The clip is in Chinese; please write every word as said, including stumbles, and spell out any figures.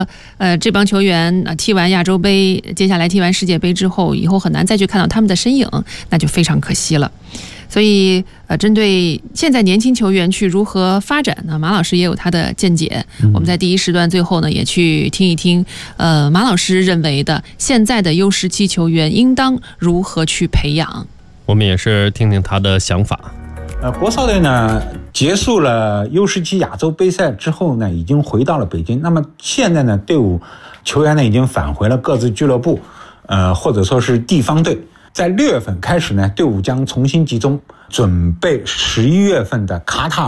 呃，这帮球员啊踢完亚洲杯，接下来踢完世界杯之后，以后很难再去看到他们的身影，那就非常可惜了。所以，呃，针对现在年轻球员去如何发展呢？马老师也有他的见解。我们在第一时段最后呢，也去听一听，呃，马老师认为的现在的 U 十七 球员应当如何去培养。 我们也是听听他的想法。 呃，国少队呢结束了 U 十七 亚洲杯赛之后呢，已经回到了北京。那么现在呢，队伍球员呢已经返回了各自俱乐部，呃，或者说是地方队。在六月份开始呢，队伍将重新集中，准备十一月份的卡塔尔